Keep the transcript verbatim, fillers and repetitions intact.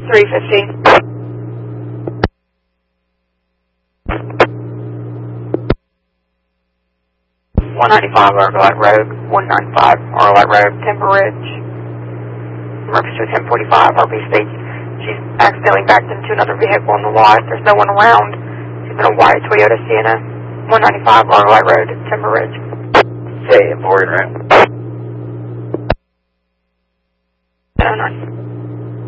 three fifteen. one ninety-five Argolite Road, one ninety-five Argolite Road, Timber Ridge. Murphy Street ten forty-five, R B speeds. She's accidentally backed into another vehicle on the lot. There's no one around. She's in a white Toyota Sienna, one ninety-five Argolite Road, Timber Ridge. Say, Morgan, right?